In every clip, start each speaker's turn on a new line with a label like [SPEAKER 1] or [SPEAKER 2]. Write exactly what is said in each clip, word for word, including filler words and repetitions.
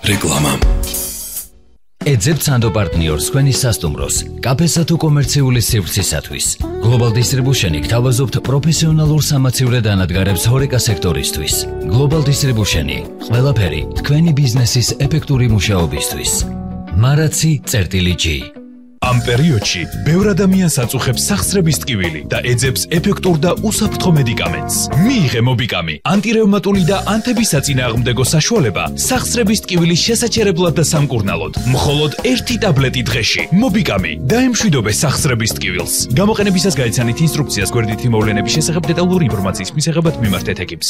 [SPEAKER 1] რეკლამა. ეძებთ სანდო პარტნიორს თქვენი სასტუმროს, კაფესა თუ კომერციული სივრცისათვის. Global Distribution-ი გთავაზობთ პროფესიონალურ სამაცივრე დანადგარებს ჰორეკა სექტორისთვის. Global Distribution-ი ყველაფერი თქვენი ბიზნესის ეფექტური მუშაობისთვის. მარაცი წერტილი G.
[SPEAKER 2] ამ პერიოდში ბევრ ადამიანს აწუხებს სახსრების ტკივილი და ეძებს ეფექტურ და უსაფრთხო მედიკამენტს. მიიღე მობიკამი, ანტირევმატული და ანთებისაწინააღმდეგო საშუალება სახსრების ტკივილის შესაჩერებლად და სამკურნალოდ. მხოლოდ ერთი ტაბლეტი დღეში. მობიკამი დაემშვიდობე სახსრების ტკივილს. გამოყენებისას გაიცანით ინსტრუქციას გვერდითი მოვლენების შესახებ დეტალური ინფორმაციის მისაღებად მიმართეთ ეკიპს.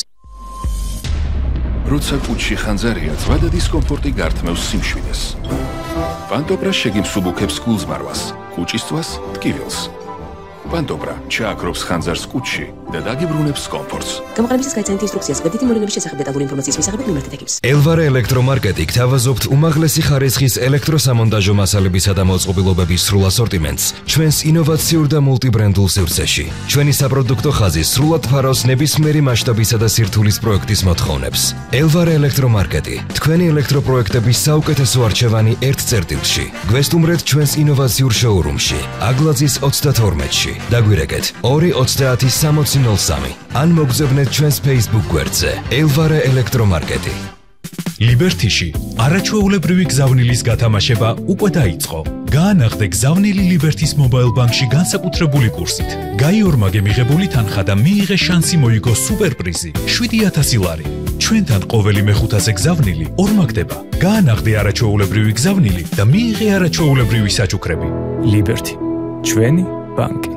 [SPEAKER 3] როცა კუჩში ხანძარია, ძვა და დისკომფორტი გართმევს სიმშვიდეს. Pantopra შეგიმსუბუქებს გულზმარვას, კუჭისთვას, ტკივილს. Pantopra ჩააქრობს ხანძარს კუჭში და დაგიბრუნებს კომფორტს.
[SPEAKER 4] გამოყენებისას გაიცანით ინსტრუქციას გვერდითი მოვლენების შესახებ დეტალური ინფორმაციის მისაღებად მიმართეთ ეკიპს.
[SPEAKER 1] Elvare ელექტრომარკეტი გთავაზობთ უმაღლესი ხარისხის ელექტროსამონტაჟო მასალებისა და მოწყობილობების სრულ ასორტიმენტს ჩვენს ინოვაციურ და მულტიბრენდულ სივრცეში. ჩვენი საპროდუქტო ხაზი სრულად ფარავს ნებისმიერი მასშტაბისა და სირთულის პროექტის მოთხოვნებს. Elvare ელექტრომარკეტი თქვენი ელექტროპროექტების საუკეთესო არჩევანი ერთ წერტილში. გვესტუმრეთ ჩვენს ინოვაციურ შოურუმში, აგლაძის ოცდათორმეტში. დაგვირეკეთ ორი ოცდაათი სამოცი ნოლ სამი. ან მოგზავნეთ ჩვენს Facebook გვერდზე Elvare ელექტრომარკეტი.
[SPEAKER 2] ლიბერთიში არაჩვეულებრივი გზავნილის გათამაშება უკვე დაიწყო. გაანახდე გზავნილი ლიბერთის მობაილ ბანკში განსაკუთრებული კურსით. გაიორმაგე მიღებული თანხა და მიიღე შანსი მოიგო სუპერპრიზი შვიდი ათასი ლარი. ჩვენთან ყოველი მეხუთაზე გზავნილი ორმაგდება. გაანახდე არაჩვეულებრივი გზავნილი და მიიღე არაჩვეულებრივი საჩუქრები. ლიბერთი, ჩვენი ბანკი.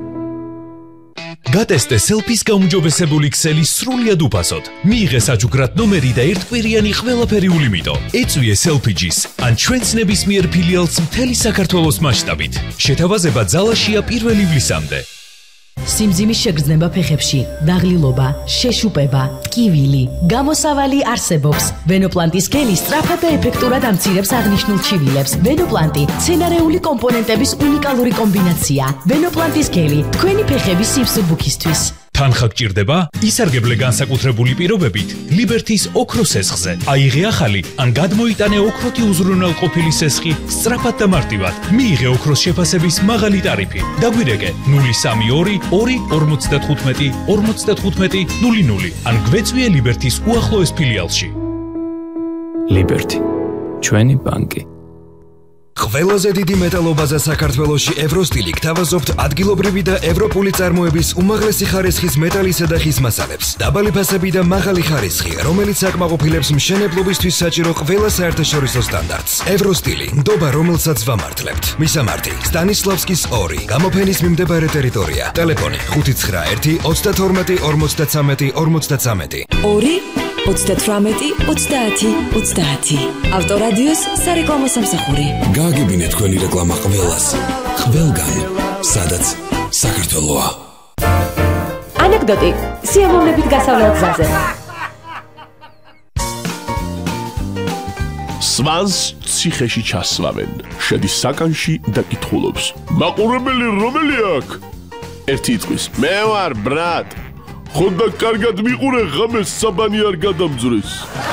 [SPEAKER 2] გატესტე სელფის გაუმჯობესებული ქსელი სრულიად უფასოდ. მიიღე საჩუქრად ნომერი და ერთკვირიანი ყველაფერიული მიტო. ეწვიე სელფიჯის ან ჩვენს ნებისმიერ ფილიალს მთელი საქართველოს მასშტაბით. შეთავაზება ძალაშია პირველ ივლისამდე.
[SPEAKER 5] სიმძიმის შეგრძნება ფეხებში, დაღლილობა, შეშუპება, ტკივილი, გამოსავალი არსებობს. ვენოპლანტის გელი სწრაფად და ეფექტურად ამცირებს აღნიშნულ ჩივილებს. ვენოპლანტი მცენარეული კომპონენტების უნიკალური კომბინაცია. ვენოპლანტის გელი თქვენი ფეხების სიმსუბუქისთვის.
[SPEAKER 2] თანხა გჭირდება? ისარგებლე განსაკუთრებული პირობებით ლიბერთის ოქროს სესხზე. აიღე ახალი ან გადმოიტანე ოქროთი უზრუნველყოფილი სესხი სწრაფად და მარტივად. მიიღე ოქროს შეფასების მაღალი ტარიფი. დაგვირეკე ნული სამი ორი ორი ორმოცდათხუთმეტი ორმოცდათხუთმეტი ნული ნული ან გვეწვიე ლიბერთის უახლოეს ფილიალში.
[SPEAKER 6] ლიბერთი, ჩვენი ბანკი.
[SPEAKER 1] ყველაზე დიდი მეტალობაზე საქართველოში ევროსტილი გთავაზობთ ადგილობრივი და ევროპული წარმოების უმაღლესი ხარისხის მეტალისა და ხის მასალებს. დაბალი ფასები და მაღალი ხარისხი, რომელიც აკმაყოფილებს მშენებლობისთვის საჭირო ყველა საერთაშორისო სტანდარტს. ევროსტილი, ნდობა, რომელსაც ვამართლებთ. მისამართი: სტანისლავსკის ორი, გამოფენის მიმდებარე ტერიტორია. ტელეფონი: ხუთი ცხრა ერთი ოცდათორმეტი ორმოცდაცამეტი ორმოცდაცამეტი.
[SPEAKER 7] ორი ოცდათვრამეტი ოცდაათი ოცდაათი. ავტორადიოს სარეკლამო სამსახური.
[SPEAKER 1] გააგებინე თქვენი რეკლამა ყველას. ყველგან, სადაც საქართველოა.
[SPEAKER 4] ანეკდოტი სიამოვნებით გასავლელ გზაზე.
[SPEAKER 8] სვანს ციხეში ჩასვავენ. შედის საკანში და კითხულობს: მაყურებელი რომელი აქ? ერთი იტყვის: მე ვარ ბრატ. ხოდა კარგად მიყურე, ღამეს საბანი არ გადამძვრეს.